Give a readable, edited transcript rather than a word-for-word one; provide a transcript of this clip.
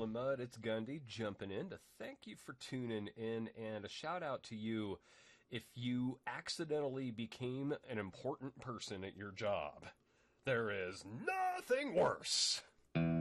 Mud. It's Gundy jumping in to thank you for tuning in, and a shout out to you if you accidentally became an important person at your job. There is nothing worse